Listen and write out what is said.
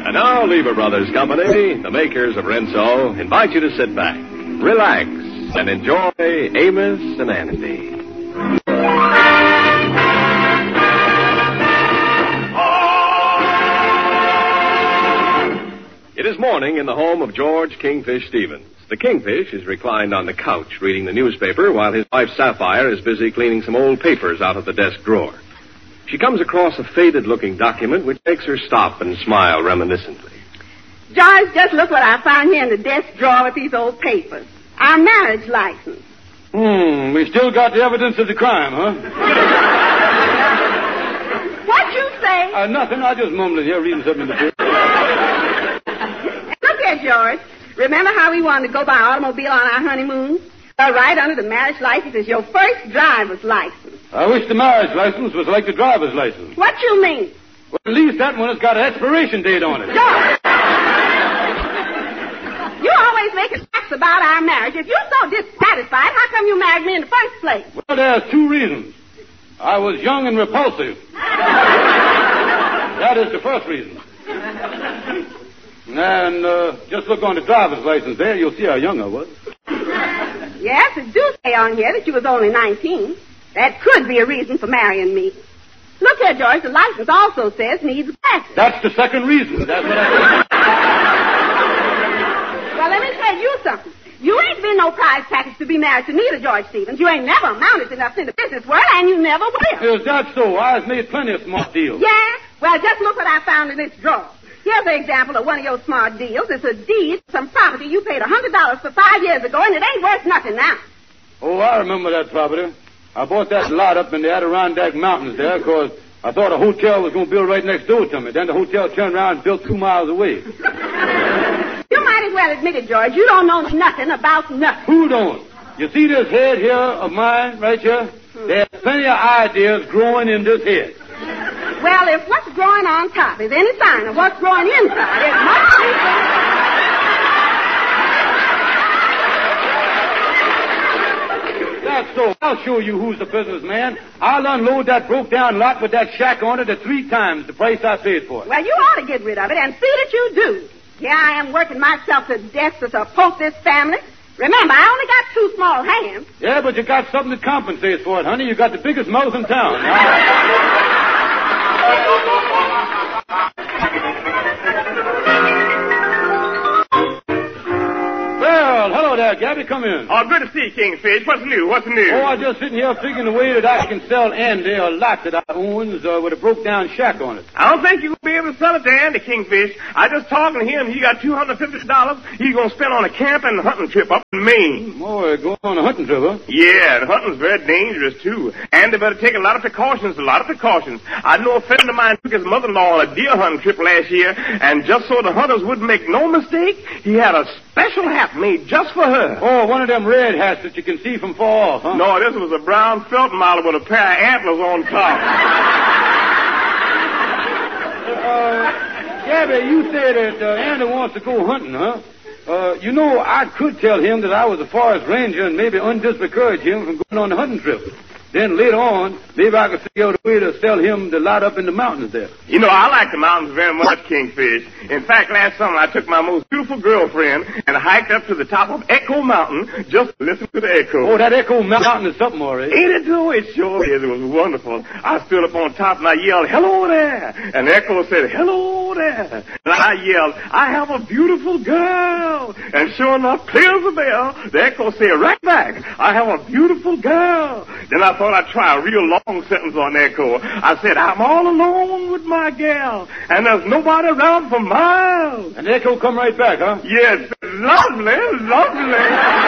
And now, Lever Brothers Company, the makers of Rinso, invite you to sit back, relax, and enjoy Amos and Andy. It is morning in the home of George Kingfish Stevens. The Kingfish is reclined on the couch reading the newspaper while his wife Sapphire is busy cleaning some old papers out of the desk drawer. She comes across a faded-looking document which makes her stop and smile reminiscently. George, just look what I found here in the desk drawer with these old papers. Our marriage license. We still got the evidence of the crime, huh? What'd you say? Nothing. I just mumbled here reading something in the paper. Look here, George. Remember how we wanted to go by automobile on our honeymoon? Well, right under the marriage license is your first driver's license. I wish the marriage license was like the driver's license. What you mean? Well, at least that one has got an expiration date on it. George! You always make a fuss about our marriage. If you're so dissatisfied, how come you married me in the first place? Well, there's two reasons. I was young and repulsive. That is the first reason. And just look on the driver's license there. You'll see how young I was. Yes, it do say on here that you was only 19. That could be a reason for marrying me. Look here, George, the license also says needs glasses. That's the second reason. That's what I said. Well, let me tell you something. You ain't been no prize package to be married to neither, George Stevens. You ain't never amounted to nothing in the business world, and you never will. Is that so? I've made plenty of smart deals. Yeah? Well, just look what I found in this drawer. Here's an example of one of your smart deals. It's a deed to some property you paid $100 for 5 years ago, and it ain't worth nothing now. Oh, I remember that property. I bought that lot up in the Adirondack Mountains there because I thought a hotel was going to build right next door to me. Then the hotel turned around and built 2 miles away. You might as well admit it, George. You don't know nothing about nothing. Who don't? You see this head here of mine right here? There's plenty of ideas growing in this head. Well, if what's growing on top is any sign of what's growing inside, it must be... That's so. I'll show you who's the businessman. I'll unload that broke-down lot with that shack on it at 3 times the price I paid for it. Well, you ought to get rid of it and see that you do. Here I am working myself to death to support this family. Remember, I only got 2 small hands. Yeah, but you got something that compensates for it, honey. You got the biggest mouth in town. Well, hello there, Gabby. Come in. Oh, good to see you, Kingfish. What's new? What's new? Oh, I'm just sitting here figuring the way that I can sell Andy a lot that I owns with a broke-down shack on it. I don't think you'll be able to sell it to Andy, Kingfish. I just talking to him. He got $250 he's going to spend on a camping and hunting trip up in Maine. Boy, going on a hunting trip, huh? Yeah, and hunting's very dangerous, too. Andy better take a lot of precautions, I know a friend of mine took his mother-in-law on a deer hunting trip last year, and just so the hunters wouldn't make no mistake, he had a special hat made just for her. Oh, one of them red hats that you can see from far off, huh? No, this was a brown felt model with a pair of antlers on top. Gabby, you said that Andy wants to go hunting, huh? You know, I could tell him that I was a forest ranger and maybe undiscourage him from going on the hunting trip. Then later on, maybe I could figure out a way to sell him the lot up in the mountains there. You know, I like the mountains very much, Kingfish. In fact, last summer I took my most beautiful girlfriend and hiked up to the top of Echo Mountain just to listen to the echo. Oh, that Echo Mountain is something, all right. Ain't it, though? It sure is. It was wonderful. I stood up on top and I yelled, "Hello there!" And the echo said, "Hello there!" And I yelled, "I have a beautiful girl!" And sure enough, clear as a bell, the echo said right back, "I have a beautiful girl!" Then I thought I'd try a real long sentence on echo. I said, "I'm all alone with my gal, and there's nobody around for miles." And the echo come right back, huh? Yes, lovely, lovely.